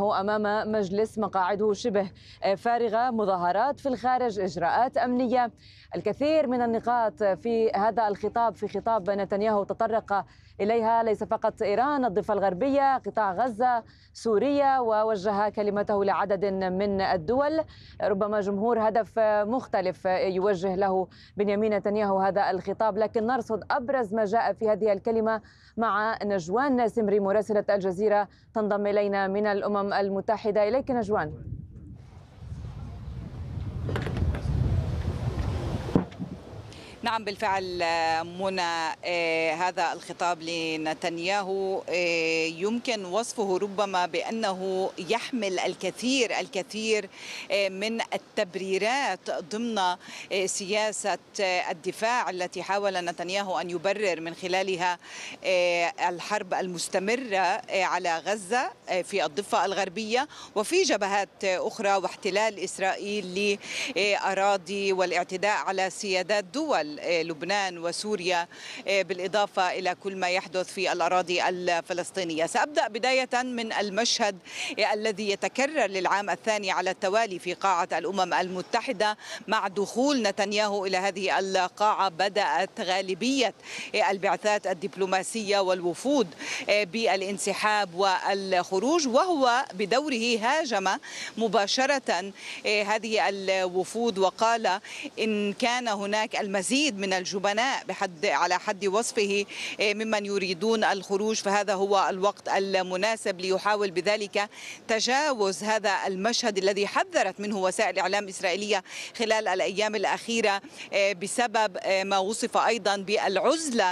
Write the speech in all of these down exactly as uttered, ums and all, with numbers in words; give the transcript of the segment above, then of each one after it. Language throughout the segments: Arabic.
نتنياهو أمام مجلس مقاعده شبه فارغة، مظاهرات في الخارج، إجراءات أمنية. الكثير من النقاط في هذا الخطاب، في خطاب نتنياهو، تطرق إليها ليس فقط إيران، الضفة الغربية، قطاع غزة، سوريا، ووجه كلمته لعدد من الدول. ربما جمهور هدف مختلف يوجه له بنيامين نتنياهو هذا الخطاب، لكن نرصد أبرز ما جاء في هذه الكلمة مع نجوان سمري مراسلة الجزيرة تنضم إلينا من الأمم المتحدة. إليك نجوان. نعم بالفعل منى، هذا الخطاب لنتنياهو يمكن وصفه ربما بأنه يحمل الكثير الكثير من التبريرات ضمن سياسة الدفاع التي حاول نتنياهو أن يبرر من خلالها الحرب المستمرة على غزة في الضفة الغربية وفي جبهات أخرى، واحتلال إسرائيل لأراضي والاعتداء على سيادات دول لبنان وسوريا، بالإضافة إلى كل ما يحدث في الأراضي الفلسطينية. سأبدأ بداية من المشهد الذي يتكرر للعام الثاني على التوالي في قاعة الأمم المتحدة. مع دخول نتنياهو إلى هذه القاعة بدأت غالبية البعثات الدبلوماسية والوفود بالانسحاب والخروج، وهو بدوره هاجم مباشرة هذه الوفود وقال إن كان هناك المزيد من الجبناء بحد على حد وصفه ممن يريدون الخروج فهذا هو الوقت المناسب ليحاول بذلك تجاوز هذا المشهد الذي حذرت منه وسائل الإعلام الإسرائيلية خلال الأيام الأخيرة بسبب ما وصف أيضا بالعزلة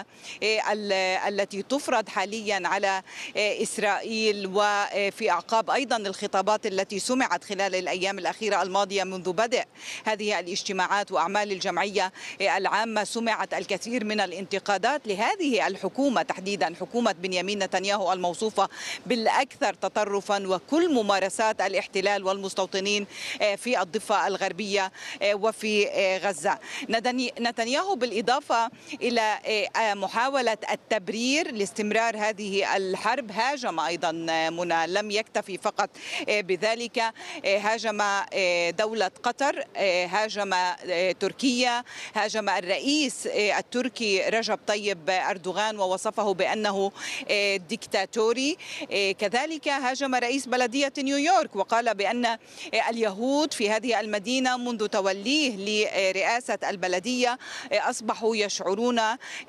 التي تفرض حاليا على إسرائيل، وفي أعقاب أيضا الخطابات التي سمعت خلال الأيام الأخيرة الماضية منذ بدء هذه الاجتماعات وأعمال الجمعية العامة. سمعت الكثير من الانتقادات لهذه الحكومة تحديدا، حكومة بنيامين نتنياهو الموصوفة بالأكثر تطرفا وكل ممارسات الاحتلال والمستوطنين في الضفة الغربية وفي غزة. نتنياهو بالإضافة إلى محاولة التبرير لاستمرار هذه الحرب هاجم أيضا منى، لم يكتفي فقط بذلك، هاجم دولة قطر، هاجم تركيا، هاجم الرئيس التركي رجب طيب أردوغان ووصفه بأنه ديكتاتوري، كذلك هاجم رئيس بلدية نيويورك وقال بأن اليهود في هذه المدينة منذ توليه لرئاسة البلدية أصبحوا يشعرون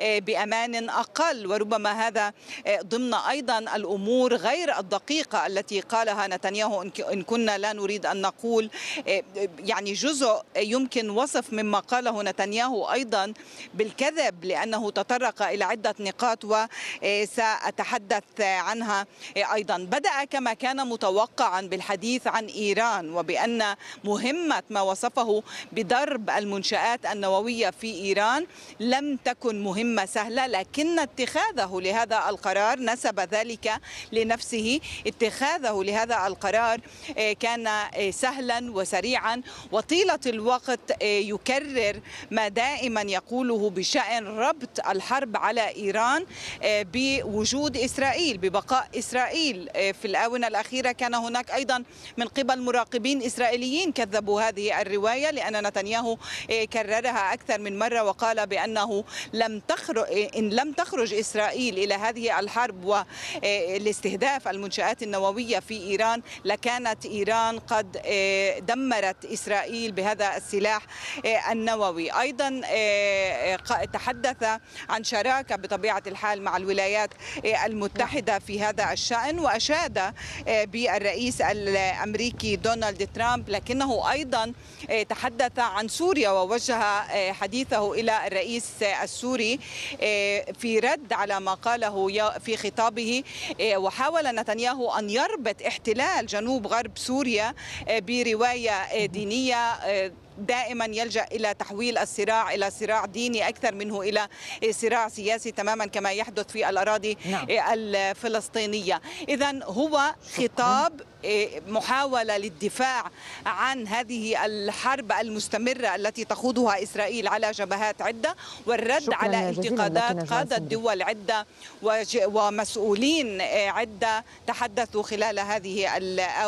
بأمان أقل، وربما هذا ضمن أيضا الأمور غير الدقيقة التي قالها نتنياهو إن كنا لا نريد أن نقول يعني جزء يمكن وصف مما قاله نتنياهو أيضا بالكذب، لأنه تطرق إلى عدة نقاط وسأتحدث عنها أيضا. بدأ كما كان متوقعا بالحديث عن إيران وبأن مهمة ما وصفه بضرب المنشآت النووية في إيران لم تكن مهمة سهلة، لكن اتخاذه لهذا القرار نسب ذلك لنفسه. اتخاذه لهذا القرار كان سهلا وسريعا، وطيلة الوقت يكرر ما دائما يقوله بشأن ربط الحرب على إيران بوجود إسرائيل، ببقاء إسرائيل. في الآونة الأخيرة كان هناك أيضا من قبل مراقبين إسرائيليين كذبوا هذه الرواية، لأن نتنياهو كررها أكثر من مرة وقال بأنه لم تخرج إن لم تخرج إسرائيل إلى هذه الحرب والاستهداف المنشآت النووية في إيران لكانت إيران قد دمرت إسرائيل بهذا السلاح النووي. أيضا تحدث عن شراكة بطبيعة الحال مع الولايات المتحدة في هذا الشأن، وأشاد بالرئيس الأمريكي دونالد ترامب، لكنه أيضا تحدث عن سوريا ووجه حديثه إلى الرئيس السوري في رد على ما قاله في خطابه. وحاول نتنياهو أن يربط احتلال جنوب غرب سوريا برواية دينية، دائما يلجأ إلى تحويل الصراع إلى صراع ديني أكثر منه إلى صراع سياسي تماما كما يحدث في الأراضي نعم. الفلسطينية. إذن هو خطاب محاولة للدفاع عن هذه الحرب المستمرة التي تخوضها إسرائيل على جبهات عدة، والرد على انتقادات قادة دول عدة ومسؤولين عدة تحدثوا خلال هذه